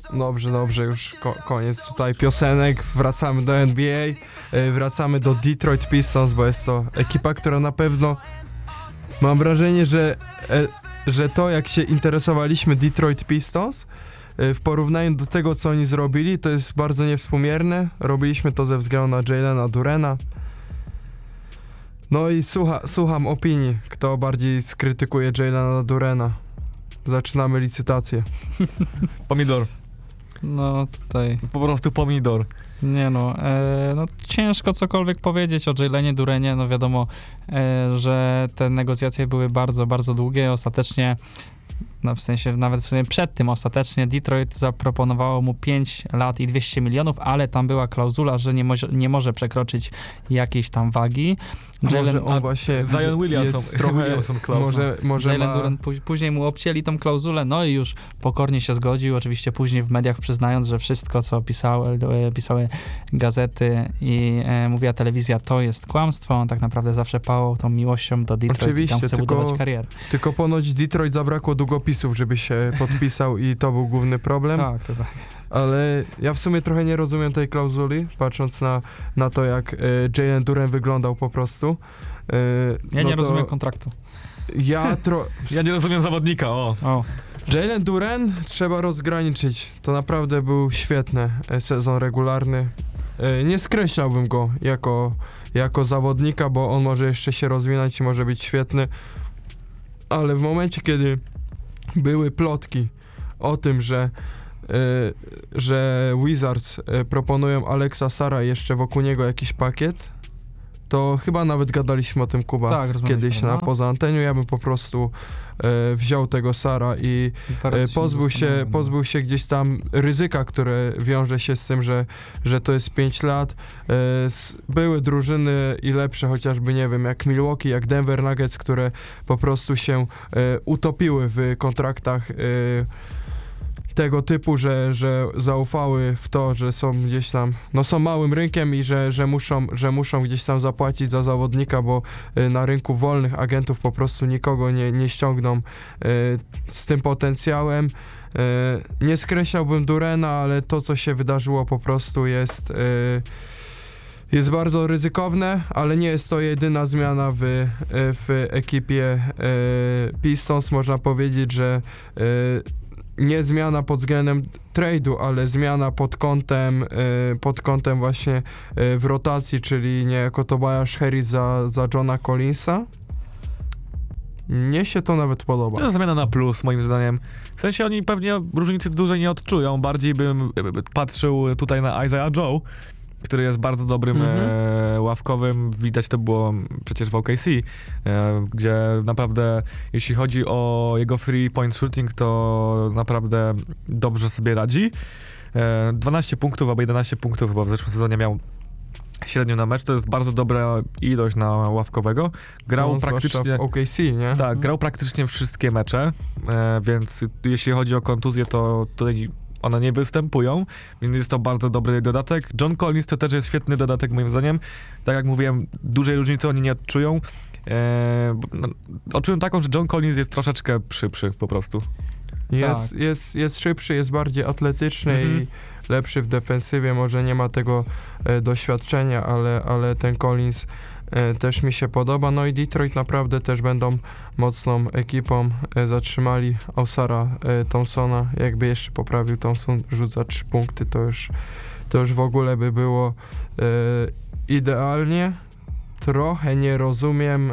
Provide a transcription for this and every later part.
Dobrze, już koniec tutaj piosenek, wracamy do NBA, wracamy do Detroit Pistons, bo jest to ekipa, która na pewno, mam wrażenie, że to jak się interesowaliśmy Detroit Pistons, w porównaniu do tego, co oni zrobili, to jest bardzo niewspółmierne. Robiliśmy to ze względu na Jalena Durena. No i słucham opinii, kto bardziej skrytykuje Jalena Durena. Zaczynamy licytację. Pomidor. No tutaj... Po prostu pomidor. Nie no, ciężko cokolwiek powiedzieć o Jalenie Durenie, no wiadomo, że te negocjacje były bardzo, bardzo długie, ostatecznie, no w sensie nawet w sumie przed tym ostatecznie Detroit zaproponowało mu 5 lat i 200 milionów, ale tam była klauzula, że nie może przekroczyć jakiejś tam wagi. Może on właśnie Zion Williamson, jest trochę, Williamson może Jalen Duren później mu obcięli tą klauzulę, no i już pokornie się zgodził, oczywiście później w mediach przyznając, że wszystko, co pisały gazety i mówiła telewizja, to jest kłamstwo, on tak naprawdę zawsze pałał tą miłością do Detroit. Oczywiście, i tam chce budować karierę. Tylko ponoć Detroit zabrakło długopisów, żeby się podpisał i to był główny problem. Tak. Ale ja w sumie trochę nie rozumiem tej klauzuli, patrząc na to, jak Jalen Duren wyglądał po prostu. Ja nie rozumiem kontraktu. Ja nie rozumiem zawodnika, o. Jalen Duren trzeba rozgraniczyć. To naprawdę był świetny sezon regularny. Nie skreślałbym go jako zawodnika, bo on może jeszcze się rozwinąć i może być świetny. Ale w momencie, kiedy były plotki o tym, że Wizards proponują Alexa Sara i jeszcze wokół niego jakiś pakiet, to chyba nawet gadaliśmy o tym, Kuba, kiedyś poza anteniu. Ja bym po prostu wziął tego Sara i pozbył się gdzieś tam ryzyka, które wiąże się z tym, że to jest 5 lat. Były drużyny i lepsze, chociażby, nie wiem, jak Milwaukee, jak Denver Nuggets, które po prostu się utopiły w kontraktach tego typu, że zaufały w to, że są gdzieś tam, no są małym rynkiem i że muszą gdzieś tam zapłacić za zawodnika, bo na rynku wolnych agentów po prostu nikogo nie ściągną z tym potencjałem. Nie skreślałbym Durena, ale to, co się wydarzyło, po prostu jest bardzo ryzykowne, ale nie jest to jedyna zmiana w ekipie Pistons. Można powiedzieć, że nie zmiana pod względem trade'u, ale zmiana pod kątem właśnie w rotacji, czyli niejako Tobias Harris za Johna Collinsa. Mnie się to nawet podoba. To jest zmiana na plus, moim zdaniem. W sensie oni pewnie różnicy dużej nie odczują. Bardziej bym patrzył tutaj na Isaiah Joe, który jest bardzo dobrym ławkowym. Widać to było przecież w OKC, gdzie naprawdę, jeśli chodzi o jego free point shooting, to naprawdę dobrze sobie radzi. 12 punktów albo 11 punktów chyba w zeszłym sezonie miał średnio na mecz. To jest bardzo dobra ilość na ławkowego. Grał praktycznie w OKC, nie? Tak, grał praktycznie wszystkie mecze, więc jeśli chodzi o kontuzję, to tutaj one nie występują, więc jest to bardzo dobry dodatek. John Collins to też jest świetny dodatek, moim zdaniem. Tak jak mówiłem, dużej różnicy oni nie odczują. Odczułem taką, że John Collins jest troszeczkę szybszy po prostu. Jest szybszy, jest bardziej atletyczny i lepszy w defensywie. Może nie ma tego doświadczenia, ale ten Collins też mi się podoba. No i Detroit naprawdę też będą mocną ekipą. Zatrzymali Ausara Thompsona. Jakby jeszcze poprawił Thompson rzut za 3 punkty, to już w ogóle by było idealnie. Trochę nie rozumiem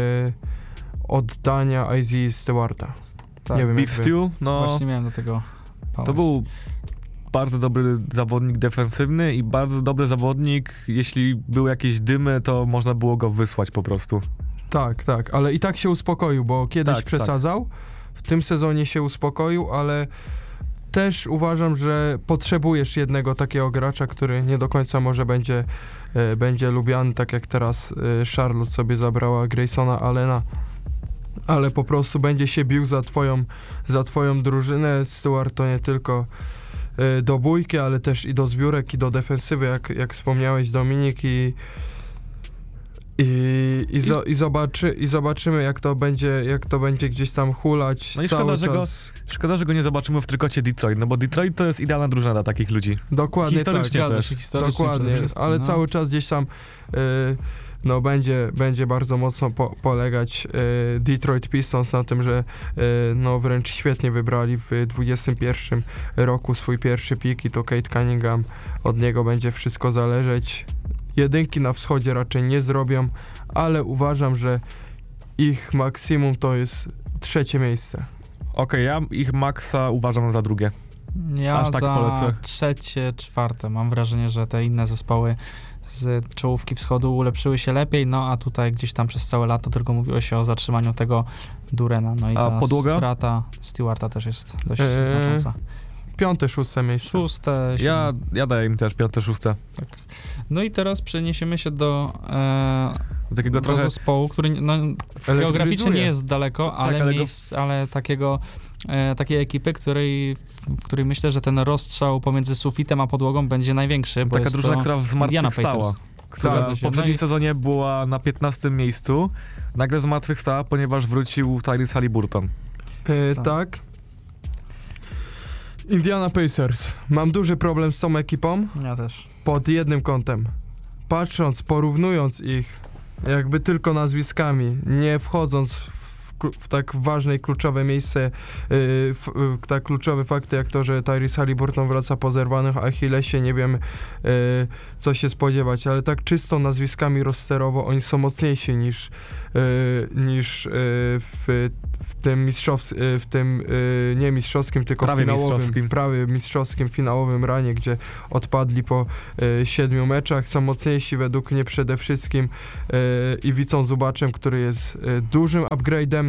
oddania Isaiah Stewarta. Tak. Nie wiem, Beef Stew, no właśnie miałem do tego pałać. To był bardzo dobry zawodnik defensywny i bardzo dobry zawodnik, jeśli były jakieś dymy, to można było go wysłać po prostu. Tak, ale i tak się uspokoił, bo kiedyś przesadzał, w tym sezonie się uspokoił, ale też uważam, że potrzebujesz jednego takiego gracza, który nie do końca może będzie lubiany, tak jak teraz Charlotte sobie zabrała Graysona Allena, ale po prostu będzie się bił za twoją drużynę. Stewart to nie tylko do bójki, ale też i do zbiórek, i do defensywy, jak wspomniałeś, Dominik, I zobaczymy, jak to będzie gdzieś tam hulać cały czas. Szkoda, że go nie zobaczymy w trykocie Detroit, no bo Detroit to jest idealna drużyna dla takich ludzi. Dokładnie historycznie tak. też. Dokładnie, ale cały czas gdzieś tam będzie bardzo mocno polegać Detroit Pistons na tym, że wręcz świetnie wybrali w 2021 roku swój pierwszy pik i to Cade Cunningham, od niego będzie wszystko zależeć. Jedynki na wschodzie raczej nie zrobią, ale uważam, że ich maksimum to jest 3 miejsce. Okej, ja ich maksa uważam za drugie. Ja aż tak za polecę. 3., 4. Mam wrażenie, że te inne zespoły z czołówki wschodu ulepszyły się lepiej, no a tutaj gdzieś tam przez całe lato tylko mówiło się o zatrzymaniu tego Durena, no i ta strata Stewarta też jest dość znacząca. 5., 6. miejsce. 6. Ja daję im też 5., 6. Tak. No i teraz przeniesiemy się do takiego trochę zespołu, który geograficznie nie jest daleko, ale takiej ekipy, w której myślę, że ten rozstrzał pomiędzy sufitem a podłogą będzie największy. Bo taka drużyna, która zmartwychwstała, która w poprzednim sezonie była na 15. miejscu, nagle zmartwychwstała, ponieważ wrócił Tyrese Haliburton. Tak. Indiana Pacers. Mam duży problem z tą ekipą. Ja też. Pod jednym kątem. Patrząc, porównując ich jakby tylko nazwiskami, nie wchodząc w tak ważne i kluczowe miejsce, tak kluczowe fakty jak to, że Tyrese Haliburton wraca po zerwanych Achillesie, nie wiem co się spodziewać, ale tak czysto nazwiskami rosterowo oni są mocniejsi niż w tym nie mistrzowskim, tylko prawie mistrzowskim finałowym ranie, gdzie odpadli po 7 meczach. Są mocniejsi według mnie przede wszystkim Iwicą Zubaczem, który jest dużym upgrade'em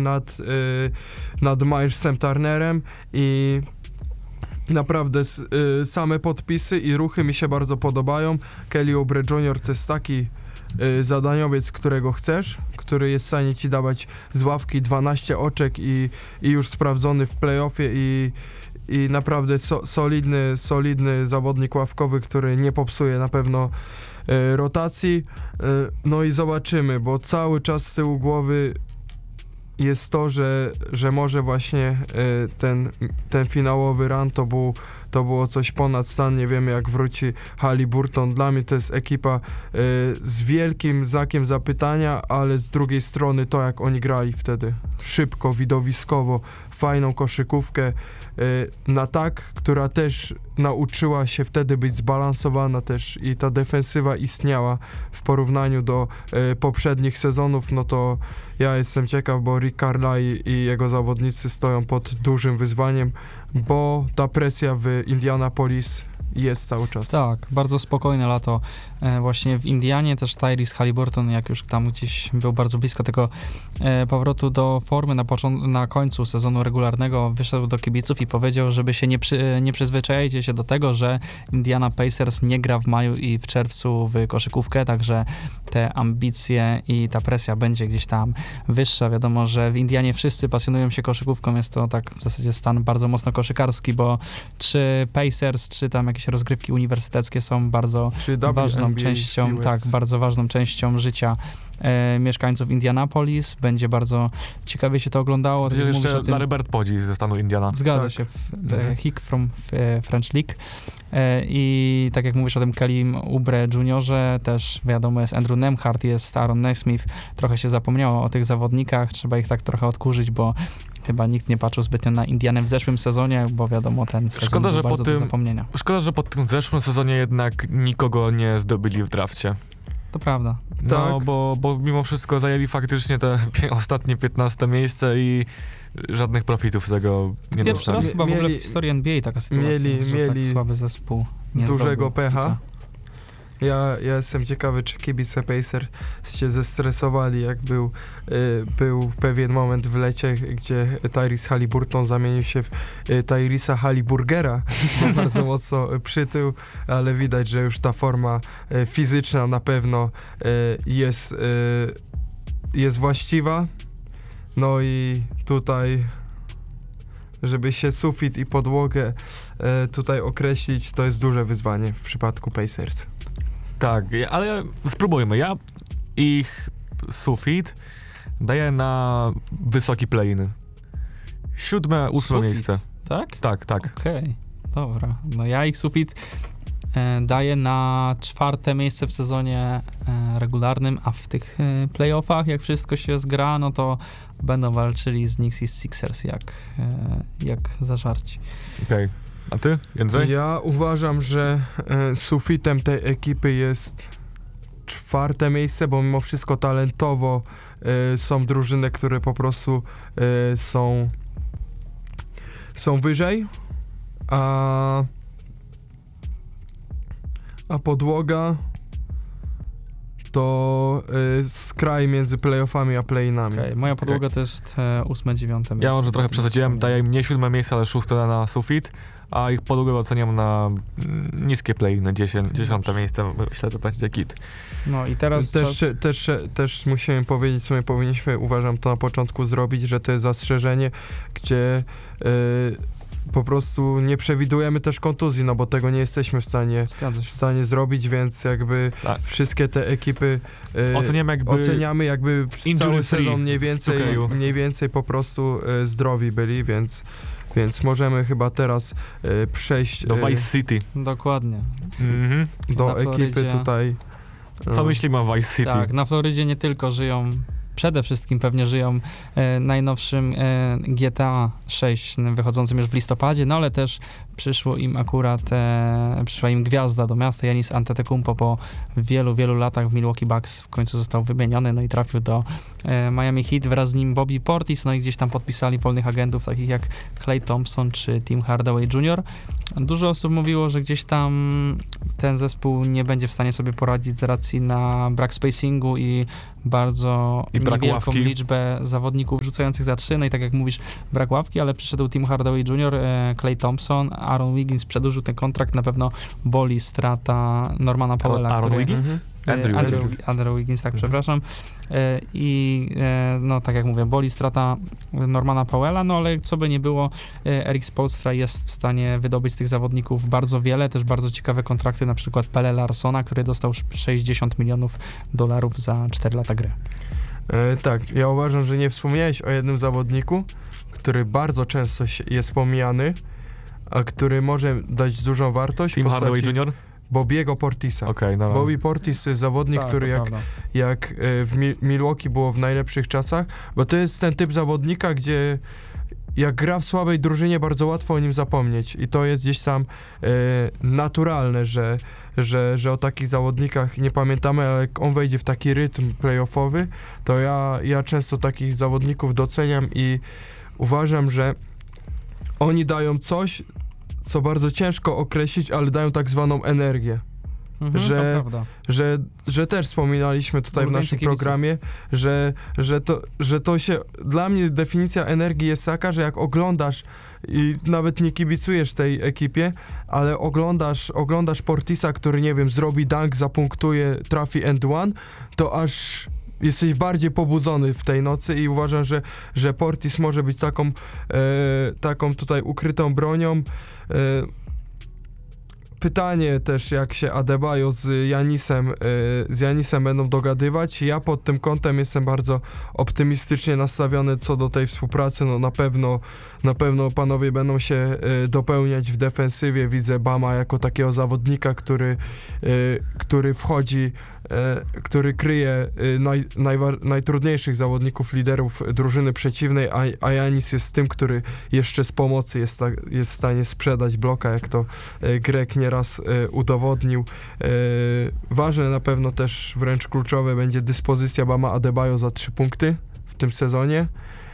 nad Milesem Turnerem i naprawdę same podpisy i ruchy mi się bardzo podobają. Kelly Oubre Jr. to jest taki zadaniowiec, którego chcesz, który jest w stanie ci dawać z ławki 12 oczek i już sprawdzony w playoffie i naprawdę solidny zawodnik ławkowy, który nie popsuje na pewno rotacji. No i zobaczymy, bo cały czas z tyłu głowy jest to, że może właśnie ten finałowy run to było coś ponad stan. Nie wiemy, jak wróci Haliburton. Dla mnie to jest ekipa z wielkim znakiem zapytania, ale z drugiej strony to, jak oni grali wtedy. Szybko, widowiskowo, fajną koszykówkę na która też nauczyła się wtedy być zbalansowana też i ta defensywa istniała w porównaniu do poprzednich sezonów, no to ja jestem ciekaw, bo Rick Carlisle i jego zawodnicy stoją pod dużym wyzwaniem, bo ta presja w Indianapolis jest cały czas. Tak, bardzo spokojne lato właśnie w Indianie, też Tyrese Haliburton, jak już tam gdzieś był bardzo blisko tego powrotu do formy na końcu sezonu regularnego, wyszedł do kibiców i powiedział, żeby się nie przyzwyczajajcie się do tego, że Indiana Pacers nie gra w maju i w czerwcu w koszykówkę, także te ambicje i ta presja będzie gdzieś tam wyższa. Wiadomo, że w Indianie wszyscy pasjonują się koszykówką, jest to tak w zasadzie stan bardzo mocno koszykarski, bo czy Pacers, czy tam jakieś rozgrywki uniwersyteckie są bardzo ważną częścią, bardzo ważną częścią życia mieszkańców Indianapolis. Będzie bardzo ciekawie się to oglądało. Tak jeszcze Larry Bird pochodzi ze stanu Indiana. Zgadza się. Hick from French League. I tak jak mówisz o tym Kelly Oubre Juniorze, też wiadomo jest Andrew Nembhard, jest Aaron Nesmith. Trochę się zapomniało o tych zawodnikach. Trzeba ich tak trochę odkurzyć, bo chyba nikt nie patrzył zbytnio na Indianę w zeszłym sezonie, bo wiadomo, ten sezon był bardzo do zapomnienia. Szkoda, że po tym zeszłym sezonie jednak nikogo nie zdobyli w drafcie. To prawda. No, tak. bo mimo wszystko zajęli faktycznie te ostatnie 15 miejsce i żadnych profitów z tego nie dostali. Pierwszy raz chyba w ogóle w historii NBA taka sytuacja, że tak słaby zespół nie dużego pecha. Ja jestem ciekawy, czy kibice Pacers się zestresowali, jak był pewien moment w lecie, gdzie Tyrese Haliburton zamienił się w Tyresa Haliburgera, bo bardzo mocno przytył, ale widać, że już ta forma fizyczna na pewno jest właściwa. No i tutaj, żeby się sufit i podłogę tutaj określić, to jest duże wyzwanie w przypadku Pacers. Tak, ale spróbujmy. Ja ich sufit daję na wysoki play-in. 7., 8. miejsce. Tak? Tak. Okej, dobra. No ja ich sufit daję na 4. miejsce w sezonie regularnym, a w tych playoffach, jak wszystko się zgra, no to będą walczyli z Knicks i Sixers jak zażarci. Okej. A ty, Jędrzej? Ja uważam, że sufitem tej ekipy jest 4. miejsce, bo mimo wszystko talentowo są drużyny, które po prostu są wyżej, a podłoga to skraj między playoffami a play-inami. Okay. Moja podłoga to jest 8., 9. miejsce. Ja może trochę przesadziłem, daję im nie 7. miejsce, ale 6. na sufit, a ich podłogę oceniam na niskie play-iny, 10. miejsce, myślę, że będzie git. No i teraz też musimy powiedzieć, co my powinniśmy, uważam, to na początku zrobić, że to jest zastrzeżenie, gdzie po prostu nie przewidujemy też kontuzji, no bo tego nie jesteśmy w stanie zrobić, więc jakby wszystkie te ekipy oceniamy jakby cały sezon mniej więcej po prostu zdrowi byli, więc możemy chyba teraz przejść do Vice City. Dokładnie. Do ekipy tutaj. Co myślimy o Vice City? Tak, na Florydzie nie tylko przede wszystkim pewnie żyją najnowszym GTA 6 wychodzącym już w listopadzie, no ale też przyszła im gwiazda do miasta, Giannis Antetokounmpo po wielu latach w Milwaukee Bucks w końcu został wymieniony, no i trafił do Miami Heat, wraz z nim Bobby Portis, no i gdzieś tam podpisali wolnych agentów takich jak Klay Thompson czy Tim Hardaway Jr. Dużo osób mówiło, że gdzieś tam ten zespół nie będzie w stanie sobie poradzić z racji na brak spacingu i bardzo niewielką liczbę zawodników rzucających za 3, no i tak jak mówisz, brak ławki, ale przyszedł Tim Hardaway Jr., Klay Thompson, Aaron Wiggins przedłużył ten kontrakt, na pewno boli strata Normana Powella. Aaron Wiggins? Andrew Wiggins, tak, przepraszam. No tak jak mówię, boli strata Normana Powella, no ale co by nie było, Erik Spoelstra jest w stanie wydobyć z tych zawodników bardzo wiele, też bardzo ciekawe kontrakty, na przykład Pelle Larsona, który dostał $60 milionów za 4 lata gry. Tak, ja uważam, że nie wspomniałeś o jednym zawodniku, który bardzo często jest pomijany, a który może dać dużą wartość. Tim Hardaway Jr.? Bobiego Portisa. No. Bobby Portis to jest zawodnik, który jak w Milwaukee było w najlepszych czasach, bo to jest ten typ zawodnika, gdzie jak gra w słabej drużynie, bardzo łatwo o nim zapomnieć i to jest gdzieś tam naturalne, że o takich zawodnikach nie pamiętamy, ale jak on wejdzie w taki rytm playoffowy, to ja często takich zawodników doceniam i uważam, że oni dają coś, co bardzo ciężko określić, ale dają tak zwaną energię. Że też wspominaliśmy tutaj w naszym programie, że to się, dla mnie definicja energii jest taka, że jak oglądasz i nawet nie kibicujesz tej ekipie, ale oglądasz Portisa, który, nie wiem, zrobi dunk, zapunktuje, trafi and one, to aż jesteś bardziej pobudzony w tej nocy i uważam, że Portis może być taką tutaj ukrytą bronią. Pytanie też, jak się Adebayo z Giannisem będą dogadywać. Ja pod tym kątem jestem bardzo optymistycznie nastawiony co do tej współpracy. No na pewno panowie będą się dopełniać w defensywie. Widzę Bama jako takiego zawodnika, który wchodzi, który kryje najtrudniejszych zawodników, liderów drużyny przeciwnej, a Giannis jest tym, który jeszcze z pomocy jest w stanie sprzedać bloka, jak to Greg nieraz udowodnił. Ważne na pewno też, wręcz kluczowe będzie dyspozycja Bama Adebayo za 3 punkty w tym sezonie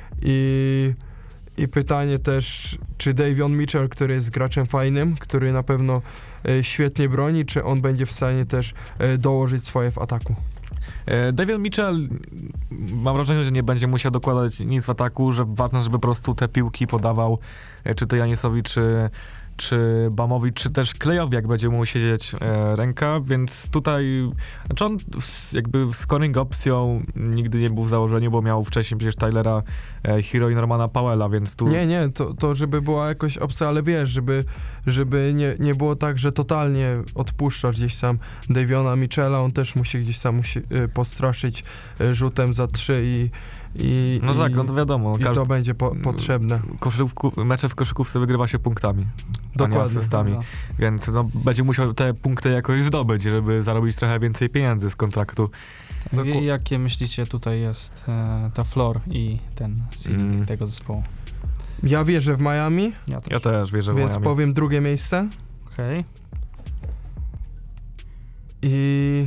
i pytanie też, czy Davion Mitchell, który jest graczem fajnym, który na pewno świetnie broni, czy on będzie w stanie też dołożyć swoje w ataku? Davion Mitchell, mam wrażenie, że nie będzie musiał dokładać nic w ataku, że ważne, żeby po prostu te piłki podawał czy to Giannisowi, czy czy Bamowi, czy też Klejowi, jak będzie mu siedzieć ręka, więc tutaj, znaczy on jakby scoring opcją nigdy nie był w założeniu, bo miał wcześniej przecież Tylera Hero i Normana Powella, więc tu... Nie, to żeby była jakoś opcja, ale wiesz, żeby nie było tak, że totalnie odpuszczasz gdzieś tam Daviona Mitchella, on też musi postraszyć rzutem za 3 no tak, no to wiadomo. I to będzie potrzebne. Mecze w koszykówce wygrywa się punktami, dokładnie, a nie asystami, więc no, będzie musiał te punkty jakoś zdobyć, żeby zarobić trochę więcej pieniędzy z kontraktu. Jakie myślicie tutaj jest ta floor i ten ceiling tego zespołu? Ja wierzę w Miami. Ja też wierzę w Miami. Więc powiem drugie miejsce. Okej. I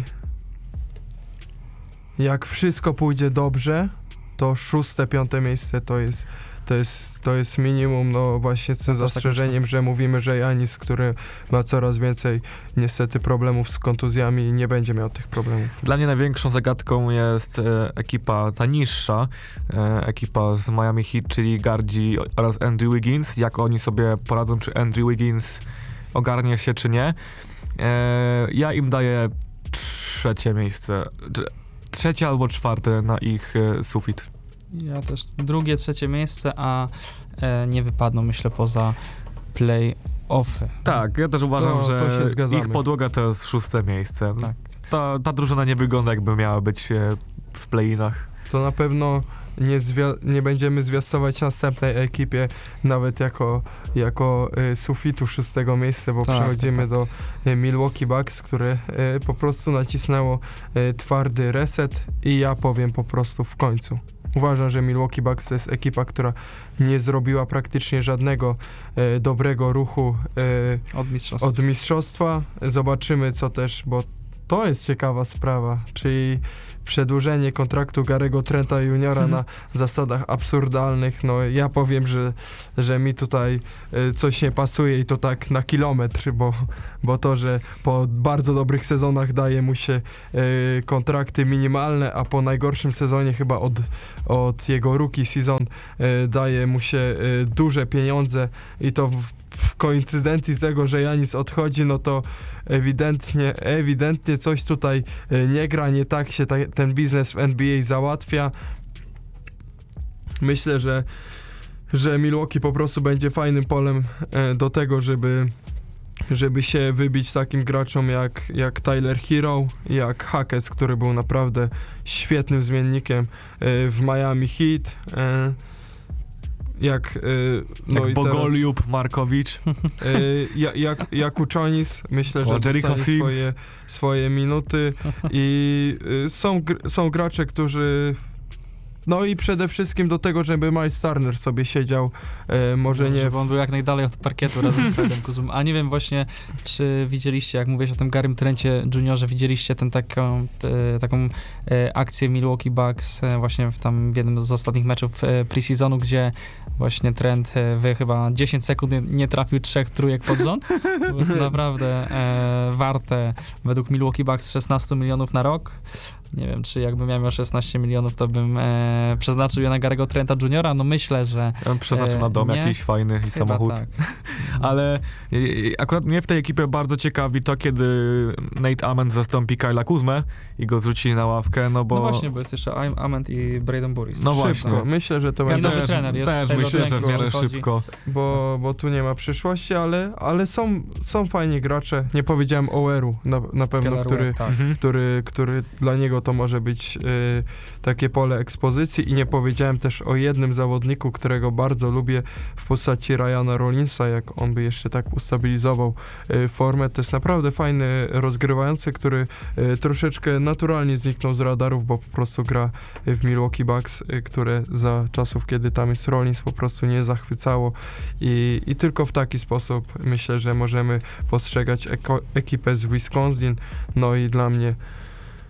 jak wszystko pójdzie dobrze, to 6., 5. miejsce to jest minimum, no właśnie z tym zastrzeżeniem, że mówimy, że Giannis, który ma coraz więcej niestety problemów z kontuzjami, nie będzie miał tych problemów. Dla mnie największą zagadką jest ekipa, ta niższa ekipa z Miami Heat, czyli Gardzi oraz Andrew Wiggins. Jak oni sobie poradzą, czy Andrew Wiggins ogarnie się, czy nie. Ja im daję 3. miejsce, 3. albo 4. na ich sufit. Ja też 2., 3. miejsce, a nie wypadną, myślę, poza play-offy. Tak, ja też uważam, że ich podłoga to jest 6. miejsce. Tak. Ta drużyna nie wygląda, jakby miała być w play-inach. To na pewno nie będziemy zwiastować następnej ekipie nawet jako sufitu 6. miejsca, bo przechodzimy do Milwaukee Bucks, które po prostu nacisnęło twardy reset i ja powiem po prostu w końcu. Uważam, że Milwaukee Bucks to jest ekipa, która nie zrobiła praktycznie żadnego dobrego ruchu od mistrzostwa. Zobaczymy co też, bo to jest ciekawa sprawa, czyli przedłużenie kontraktu Gary'ego Trenta Juniora na zasadach absurdalnych. No ja powiem, że mi tutaj coś nie pasuje i to tak na kilometr, bo to, że po bardzo dobrych sezonach daje mu się kontrakty minimalne, a po najgorszym sezonie chyba od jego rookie season daje mu się duże pieniądze i to w koincydencji z tego, że Giannis odchodzi, no to ewidentnie coś tutaj nie gra, nie tak się ten biznes w NBA załatwia. Myślę, że Milwaukee po prostu będzie fajnym polem do tego, żeby się wybić takim graczom jak Tyler Hero, jak Hackett, który był naprawdę świetnym zmiennikiem w Miami Heat. Jak Bogoliub, Markowicz. Jak Uczonis, myślę, że dostanie swoje minuty i są gracze, którzy no i przede wszystkim do tego, żeby Miles Turner sobie siedział, może nie... Żeby on był jak najdalej od parkietu razem z Fredem Kuzum. A nie wiem właśnie, czy widzieliście, jak mówisz o tym Garym Trencie Juniorze, widzieliście taką akcję Milwaukee Bucks właśnie w jednym z ostatnich meczów preseasonu, gdzie właśnie Trent chyba 10 sekund nie trafił 3 trójek pod rząd. Naprawdę warte według Milwaukee Bucks 16 milionów na rok. Nie wiem, czy jakbym miał 16 milionów, to bym przeznaczył je na Gary'ego Trenta Juniora. No myślę, że ja bym przeznaczył na dom jakiś fajny i samochód. Tak. Ale akurat mnie w tej ekipie bardzo ciekawi to, kiedy Nate Ament zastąpi Kyla Kuzmę i go zrzucili na ławkę, no bo... No właśnie, bo jest jeszcze Ament i Braden Burris. No właśnie. Szybko. Myślę, że to będzie... Nowy trener jest. Też myślę, że w miarę szybko. Bo tu nie ma przyszłości, ale są fajni gracze. Nie powiedziałem Oweru na pewno, który dla niego to może być takie pole ekspozycji i nie powiedziałem też o jednym zawodniku, którego bardzo lubię w postaci Ryana Rollinsa, jak on by jeszcze tak ustabilizował formę. To jest naprawdę fajny rozgrywający, który troszeczkę naturalnie zniknął z radarów, bo po prostu gra w Milwaukee Bucks, które za czasów, kiedy tam jest Rollins, po prostu nie zachwycało i tylko w taki sposób myślę, że możemy postrzegać ekipę z Wisconsin. No i dla mnie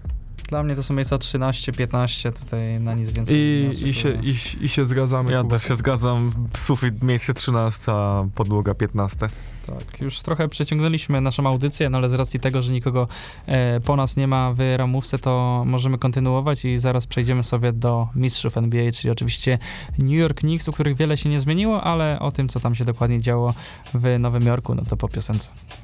Dla mnie to są miejsca 13, 15, tutaj na nic więcej I się zgadzamy. Ja też się zgadzam. Sufit miejsce 13, a podłoga 15. Tak, już trochę przeciągnęliśmy naszą audycję, no ale z racji tego, że nikogo po nas nie ma w ramówce, to możemy kontynuować i zaraz przejdziemy sobie do mistrzów NBA, czyli oczywiście New York Knicks, u których wiele się nie zmieniło, ale o tym, co tam się dokładnie działo w Nowym Jorku, no to po piosence.